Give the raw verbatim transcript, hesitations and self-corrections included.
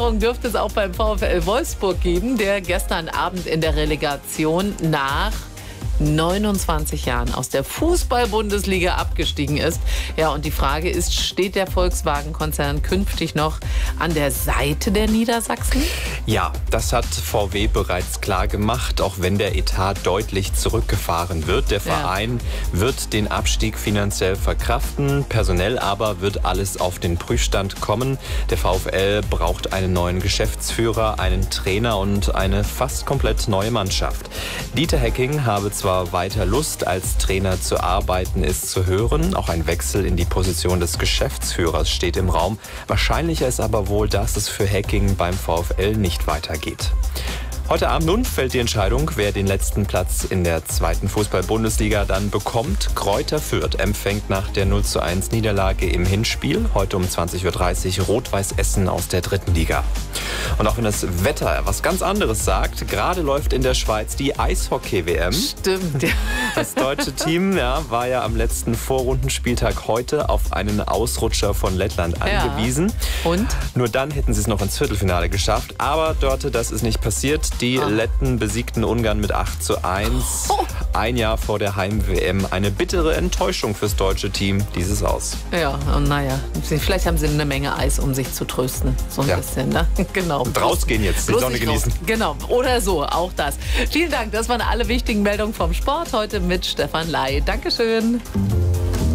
Veränderungen dürfte es auch beim VfL Wolfsburg geben, der gestern Abend in der Relegation nach neunundzwanzig Jahren aus der Fußball-Bundesliga abgestiegen ist. Ja, und die Frage ist, steht der Volkswagen-Konzern künftig noch an der Seite der Niedersachsen? Ja, das hat V W bereits klar gemacht, auch wenn der Etat deutlich zurückgefahren wird. Der Verein ja. wird den Abstieg finanziell verkraften, personell aber wird alles auf den Prüfstand kommen. Der VfL braucht einen neuen Geschäftsführer, einen Trainer und eine fast komplett neue Mannschaft. Dieter Hecking habe zwar weiter Lust, als Trainer zu arbeiten, ist zu hören. Auch ein Wechsel in die Position des Geschäftsführers steht im Raum. Wahrscheinlicher ist aber wohl, dass es für Hecking beim VfL nicht weitergeht. Heute Abend nun fällt die Entscheidung, wer den letzten Platz in der zweiten Fußball-Bundesliga dann bekommt. Greuther Fürth empfängt nach der null zu eins Niederlage im Hinspiel heute um zwanzig Uhr dreißig Rot-Weiß Essen aus der dritten Liga. Und auch wenn das Wetter was ganz anderes sagt, gerade läuft in der Schweiz die Eishockey-W M. Stimmt. Das deutsche Team ja, war ja am letzten Vorrundenspieltag heute auf einen Ausrutscher von Lettland angewiesen. Ja. Und? Nur dann hätten sie es noch ins Viertelfinale geschafft. Aber dort, das ist nicht passiert. Die ah. Letten besiegten Ungarn mit acht zu eins. Oh. Ein Jahr vor der Heim-W M. Eine bittere Enttäuschung fürs deutsche Team, dieses Aus. Ja, und naja, vielleicht haben sie eine Menge Eis, um sich zu trösten. So ein ja. bisschen, ne? Genau. Und rausgehen jetzt, die Sonne genießen. Raus. Genau, oder so, auch das. Vielen Dank, das waren alle wichtigen Meldungen vom Sport heute mit Stefan Ley. Dankeschön.